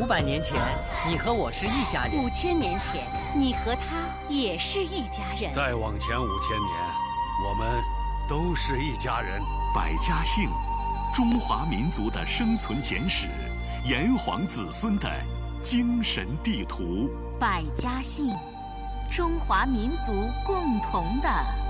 500年前，你和我是一家人 ；5000年前，你和他也是一家人。 再往前5000年，我们都是一家人。 百家姓，中华民族的生存简史，炎黄子孙的精神地图。 百家姓，中华民族共同的